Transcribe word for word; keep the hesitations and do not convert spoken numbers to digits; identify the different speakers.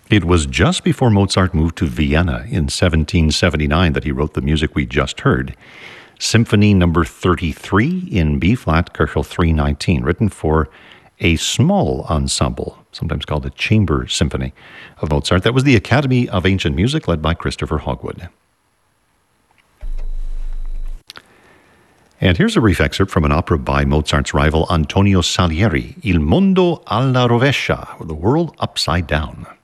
Speaker 1: It was just before Mozart moved to Vienna in seventeen seventy-nine that he wrote the music we just heard. Symphony number thirty-three in B-flat, Köchel three nineteen, written for a small ensemble, sometimes called a chamber symphony of Mozart. That was the Academy of Ancient Music, led by Christopher Hogwood. And here's a brief excerpt from an opera by Mozart's rival Antonio Salieri, Il Mondo alla Rovescia, or The World Upside Down.